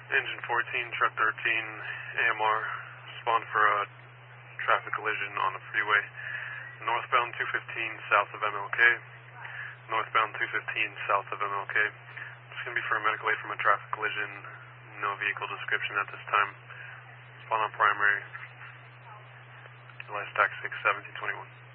Engine 14, truck 13, AMR, spawned for a traffic collision on the freeway. Northbound 215 south of MLK. Northbound 215 south of MLK. It's going to be for a medical aid from a traffic collision. No vehicle description at this time. Spawn on primary. Last tax 61721.